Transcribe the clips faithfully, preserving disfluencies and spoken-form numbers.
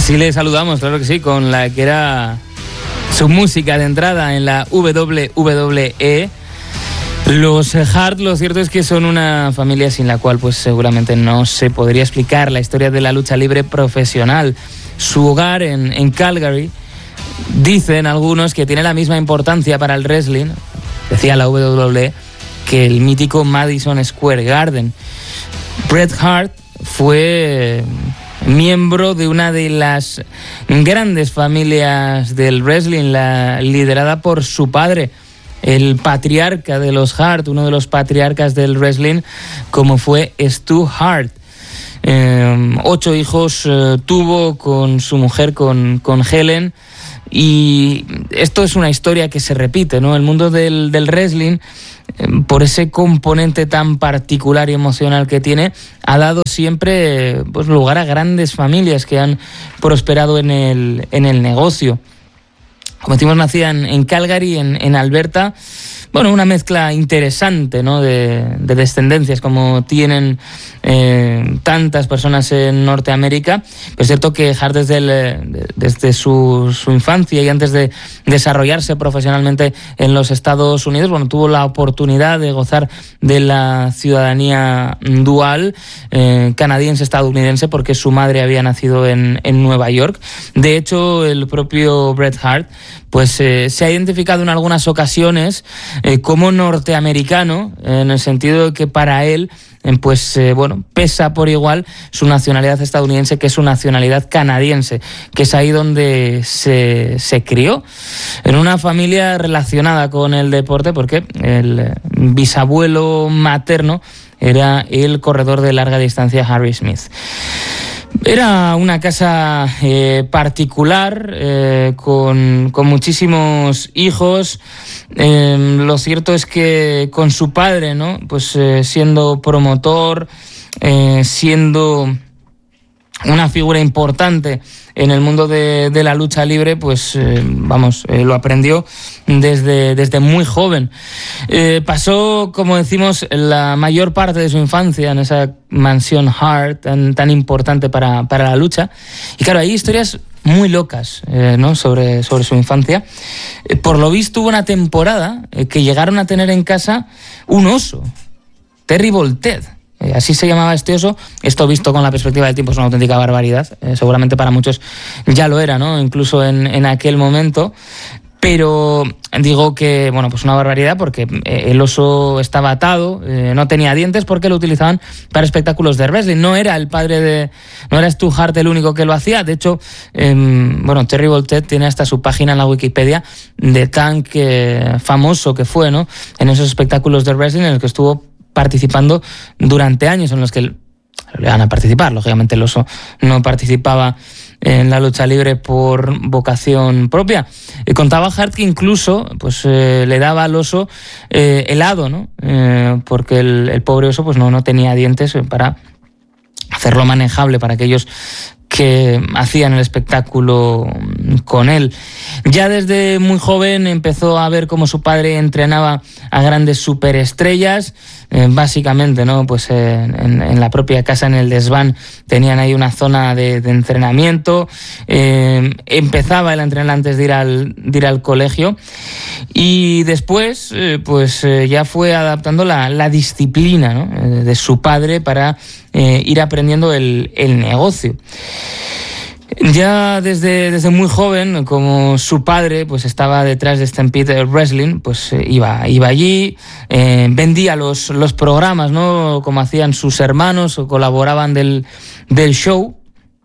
Así le saludamos, claro que sí, con la que era su música de entrada en la W W E. Los Hart, lo cierto es que son una familia sin la cual pues seguramente no se podría explicar la historia de la lucha libre profesional. Su hogar en, en Calgary, dicen algunos que tiene la misma importancia para el wrestling, decía la W W E, que el mítico Madison Square Garden. Bret Hart fue miembro de una de las grandes familias del wrestling, la, liderada por su padre, el patriarca de los Hart, uno de los patriarcas del wrestling, como fue Stu Hart. Eh, ocho hijos eh, tuvo con su mujer, con, con Helen, y esto es una historia que se repite, ¿no? El mundo del, del wrestling, eh, por ese componente tan particular y emocional que tiene, ha dado siempre pues, lugar a grandes familias que han prosperado en el, en el negocio. Como decimos, nacida en, en Calgary, en, en Alberta. Bueno, una mezcla interesante, ¿no? de, de descendencias, como tienen eh, tantas personas en Norteamérica. Pero es cierto que Hart desde, el, desde su, su infancia y antes de desarrollarse profesionalmente en los Estados Unidos, bueno, tuvo la oportunidad de gozar de la ciudadanía dual, eh, canadiense-estadounidense, porque su madre había nacido en, en Nueva York. De hecho, el propio Bret Hart pues eh, se ha identificado en algunas ocasiones eh, como norteamericano, en el sentido de que para él eh, pues eh, bueno, pesa por igual su nacionalidad estadounidense que su nacionalidad canadiense, que es ahí donde se, se crió, en una familia relacionada con el deporte, porque el bisabuelo materno era el corredor de larga distancia Harry Smith. Era una casa eh, particular, eh, con, con muchísimos hijos. Eh, lo cierto es que con su padre, ¿no? Pues eh, siendo promotor, eh, siendo una figura importante en el mundo de, de la lucha libre, pues eh, vamos, eh, lo aprendió desde, desde muy joven. Eh, pasó, como decimos, la mayor parte de su infancia en esa mansión Hart, tan, tan importante para, para la lucha. Y claro, hay historias muy locas, eh, ¿no? sobre, sobre su infancia. Eh, por lo visto hubo una temporada eh, que llegaron a tener en casa un oso, Terrible Ted. Así se llamaba este oso. Esto, visto con la perspectiva del tiempo, es una auténtica barbaridad. Eh, seguramente para muchos ya lo era, ¿no? Incluso en, en aquel momento. Pero digo que, bueno, pues una barbaridad, porque eh, el oso estaba atado, eh, no tenía dientes, porque lo utilizaban para espectáculos de wrestling. No era el padre de... No era Stu Hart el único que lo hacía. De hecho, eh, bueno, Terrible Ted tiene hasta su página en la Wikipedia de tan que famoso que fue, ¿no? En esos espectáculos de wrestling en los que estuvo participando durante años, en los que le van a participar. Lógicamente el oso no participaba en la lucha libre por vocación propia. Eh, contaba Hart que incluso pues eh, le daba al oso eh, helado, ¿no? Eh, porque el, el pobre oso pues no, no tenía dientes para hacerlo manejable para aquellos que hacían el espectáculo con él. Ya desde muy joven empezó a ver cómo su padre entrenaba a grandes superestrellas, eh, básicamente, ¿no? Pues eh, en, en la propia casa, en el desván, tenían ahí una zona de, de entrenamiento. Eh, empezaba el entrenar antes de ir al, de ir al colegio, y después eh, pues eh, ya fue adaptando la, la disciplina, ¿no? eh, de su padre para eh, ir aprendiendo el, el negocio. Ya desde, desde muy joven, como su padre pues estaba detrás de Stampede Wrestling, pues eh, iba, iba allí, eh, vendía los, los programas, ¿no? Como hacían sus hermanos, o colaboraban del, del show.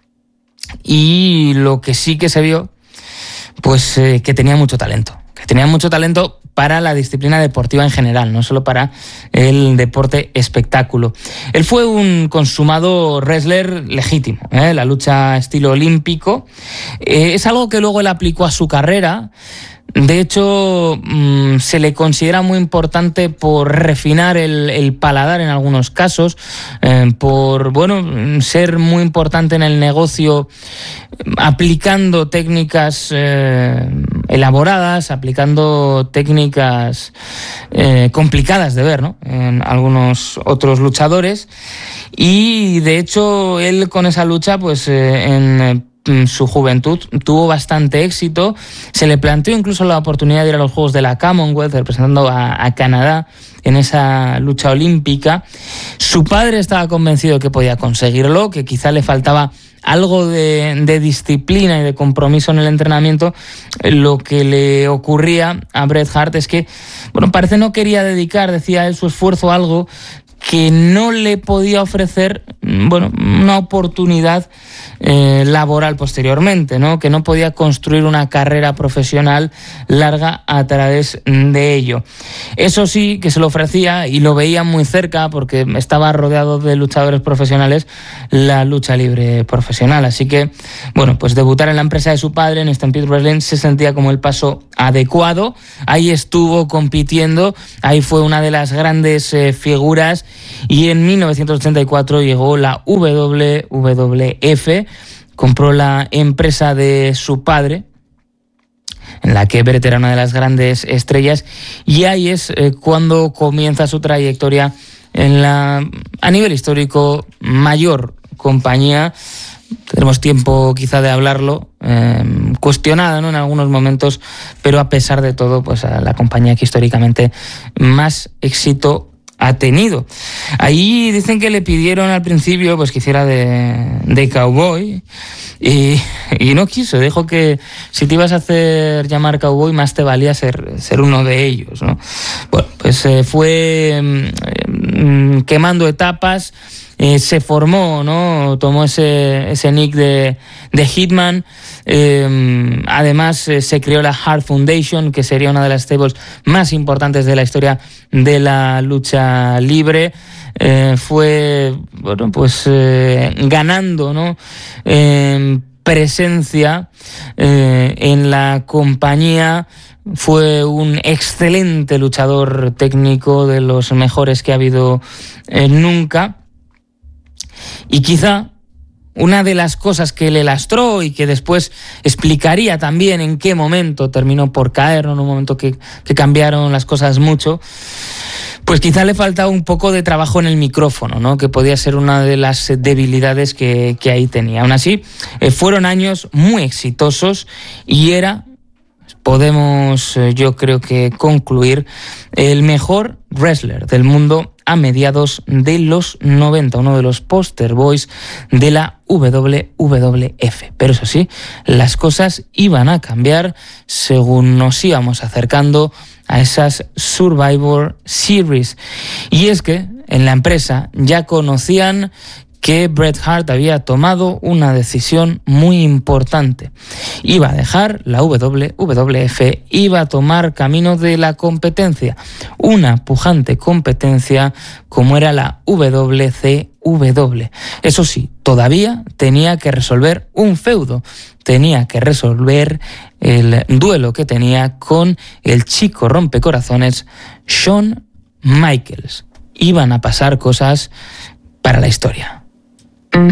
Y lo que sí que se vio, pues eh, que tenía mucho talento, que tenía mucho talento para la disciplina deportiva en general, no solo para el deporte espectáculo. Él fue un consumado wrestler legítimo, ¿eh? La lucha estilo olímpico eh, es algo que luego él aplicó a su carrera. De hecho, mmm, se le considera muy importante por refinar el, el paladar en algunos casos, eh, por bueno ser muy importante en el negocio, aplicando técnicas eh, elaboradas, aplicando técnicas eh, complicadas de ver, ¿no? En algunos otros luchadores. Y de hecho, él con esa lucha, pues eh, en su juventud tuvo bastante éxito. Se le planteó incluso la oportunidad de ir a los Juegos de la Commonwealth representando a, a Canadá en esa lucha olímpica. Su padre estaba convencido de que podía conseguirlo, que quizá le faltaba algo de, de disciplina y de compromiso en el entrenamiento. Lo que le ocurría a Bret Hart es que, bueno, parece no quería dedicar, decía él, su esfuerzo a algo que no le podía ofrecer, bueno, una oportunidad eh, laboral posteriormente, ¿no? Que no podía construir una carrera profesional larga a través de ello. Eso sí, que se lo ofrecía y lo veía muy cerca porque estaba rodeado de luchadores profesionales, la lucha libre profesional. Así que, bueno, pues debutar en la empresa de su padre, en Stampede Wrestling, se sentía como el paso adecuado. Ahí estuvo compitiendo, ahí fue una de las grandes eh, figuras. Y en mil novecientos ochenta y cuatro llegó la W W F, compró la empresa de su padre, en la que Bret era una de las grandes estrellas, y ahí es eh, cuando comienza su trayectoria en la, a nivel histórico, mayor compañía. Tenemos tiempo quizá de hablarlo, eh, cuestionada, ¿no?, en algunos momentos, pero a pesar de todo, pues a la compañía que históricamente más éxito ha tenido. Ahí dicen que le pidieron al principio pues que hiciera de, de cowboy y, y no quiso. Dijo que si te ibas a hacer llamar cowboy, más te valía ser, ser uno de ellos, ¿no? Bueno, pues eh, fue eh, quemando etapas, eh, se formó, ¿no? Tomó ese, ese nick de, de Hitman. Eh, además eh, se creó la Hart Foundation, que sería una de las stables más importantes de la historia de la lucha libre. Eh, fue, bueno, pues eh, ganando, ¿no?, eh, presencia eh, en la compañía. Fue un excelente luchador técnico, de los mejores que ha habido eh, nunca. Y quizá una de las cosas que le lastró y que después explicaría también en qué momento terminó por caer, ¿no?, en un momento que, que cambiaron las cosas mucho, pues quizá le faltaba un poco de trabajo en el micrófono, ¿no?, que podía ser una de las debilidades que, que ahí tenía. Aún así, eh, fueron años muy exitosos y era, podemos eh, yo creo que concluir, el mejor wrestler del mundo a mediados de los noventa, uno de los poster boys de la W W F. Pero eso sí, las cosas iban a cambiar según nos íbamos acercando a esas Survivor Series. Y es que en la empresa ya conocían que Bret Hart había tomado una decisión muy importante. Iba a dejar la W W F, iba a tomar camino de la competencia, una pujante competencia como era la W C W. Eso sí, todavía tenía que resolver un feudo, tenía que resolver el duelo que tenía con el chico rompecorazones Shawn Michaels. Iban a pasar cosas para la historia.